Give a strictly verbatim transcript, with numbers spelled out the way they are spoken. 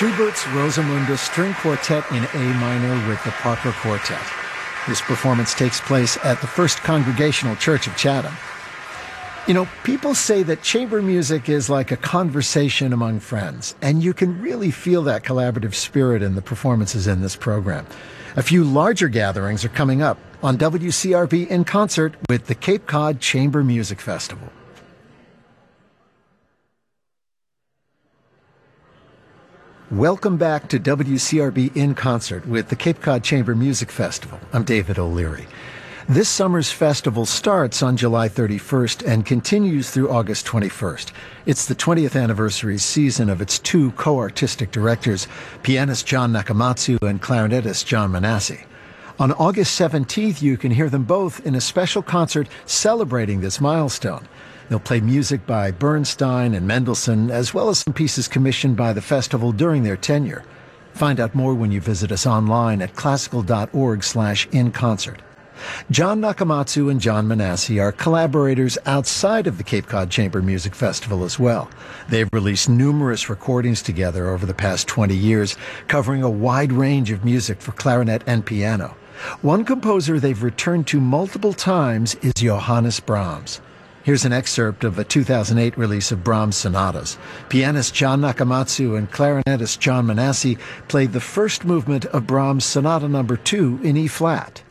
Schubert's Rosamunde String Quartet in A minor with the Parker Quartet. This performance takes place at the First Congregational Church of Chatham. You know, people say that chamber music is like a conversation among friends, and you can really feel that collaborative spirit in the performances in this program. A few larger gatherings are coming up on W C R B in concert with the Cape Cod Chamber Music Festival. Welcome back to W C R B in concert with the Cape Cod Chamber Music Festival. I'm David O'Leary. This summer's festival starts on July thirty-first and continues through August twenty-first. It's the twentieth anniversary season of its two co-artistic directors, pianist John Nakamatsu and clarinetist John Manassi. On August seventeenth, you can hear them both in a special concert celebrating this milestone. They'll play music by Bernstein and Mendelssohn, as well as some pieces commissioned by the festival during their tenure. Find out more when you visit us online at classical.org slash in concert. John Nakamatsu and John Manassi are collaborators outside of the Cape Cod Chamber Music Festival as well. They've released numerous recordings together over the past twenty years, covering a wide range of music for clarinet and piano. One composer they've returned to multiple times is Johannes Brahms. Here's an excerpt of a two thousand eight release of Brahms sonatas. Pianist John Nakamatsu and clarinetist John Manassi played the first movement of Brahms Sonata Number two in E-flat.